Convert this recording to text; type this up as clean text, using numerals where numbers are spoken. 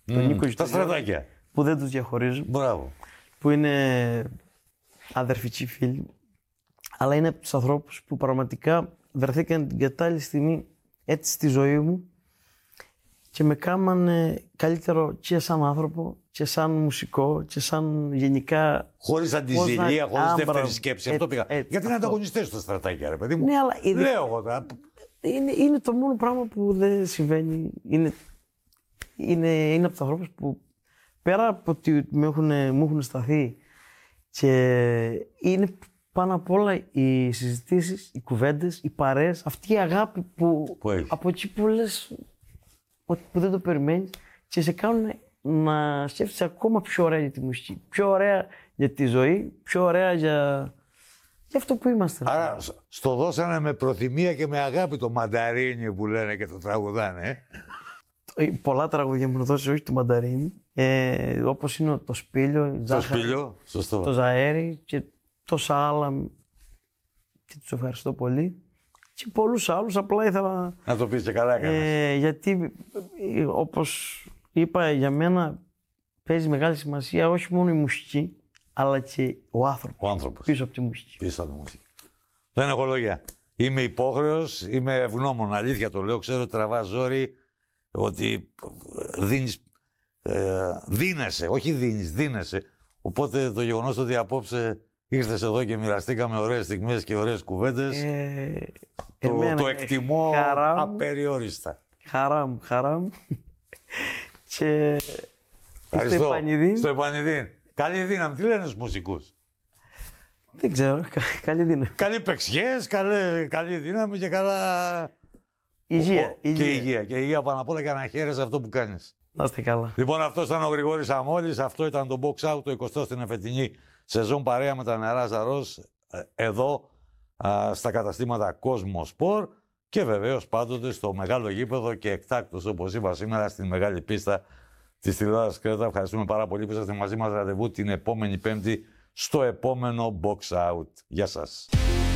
τον Νίκο και τα στρατάκια. Που δεν τους διαχωρίζουν. Μπράβο. Που είναι αδερφικοί φίλοι. Αλλά είναι από τους ανθρώπους που πραγματικά βρεθήκαν την κατάλληλη στιγμή έτσι στη ζωή μου και με κάμανε καλύτερο και σαν άνθρωπο και σαν μουσικό και σαν γενικά. Χωρίς αντιζηλία, χωρίς δεύτερη σκέψη. Αυτό πήγα. Γιατί είναι ανταγωνιστές στο στρατάκια, ρε παιδί μου. Ναι, αλλά λέω εγώ τώρα. Είναι το μόνο πράγμα που δεν συμβαίνει. Είναι από τους ανθρώπους που πέρα από ότι μου έχουν σταθεί και είναι πάνω απ' όλα οι συζητήσεις, οι κουβέντες, οι παρέες, αυτή η αγάπη που από εκεί που λες ότι που δεν το περιμένεις και σε κάνουν να σκέφτεσαι ακόμα πιο ωραία για τη μουσική, πιο ωραία για τη ζωή, πιο ωραία για αυτό που είμαστε. Άρα στο δώσανε με προθυμία και με αγάπη το μανταρίνι που λένε και το τραγουδάνε. Πολλά τραγούδια μου έχουν δώσει, όχι το μανταρίνι, όπως είναι το Σπήλιο, το Ζαέρι και τόσα άλλα και τους ευχαριστώ πολύ. Και πολλούς άλλους, απλά ήθελα να το πεις και καλά έκανες. γιατί, όπως είπα, για μένα παίζει μεγάλη σημασία όχι μόνο η μουσική, αλλά και ο άνθρωπος πίσω από τη μουσική. Πίσω από τη μουσική. Δεν έχω λόγια. Είμαι υπόχρεος, είμαι ευγνώμων, αλήθεια το λέω, ξέρω ότι τραβάς ζόρι, ότι δίνεσαι, όχι δίνεσαι. Οπότε το γεγονός ότι απόψε ήρθες εδώ και μοιραστήκαμε ωραίες στιγμές και ωραίες κουβέντες, το εκτιμώ απεριόριστα. Χαρά μου. Και ευχαριστώ. Στο Επανιδίν. Καλή δύναμη, τι λένε στους μουσικούς. Δεν ξέρω, καλή δύναμη. Καλή παιξιές, καλή δύναμη και καλά... Υγεία. Και υγεία πάνω απ' όλα και να χαίρεσαι αυτό που κάνεις. Να είστε καλά. Λοιπόν, αυτό ήταν ο Γρηγόρης Αμόλης, αυτό ήταν το Box Out, το 20 στην εφετινή σεζόν παρέα με τα νερά Ζαρός, εδώ στα καταστήματα Cosmosport και βεβαίως πάντοτε στο μεγάλο γήπεδο και εκτάκτως, όπως είπα σήμερα, στην μεγάλη πίστα της τηλεόρασης Κρέτα. Ευχαριστούμε πάρα πολύ που είσαστε μαζί μας. Ραντεβού την επόμενη Πέμπτη στο επόμενο Box Out. Γεια σας.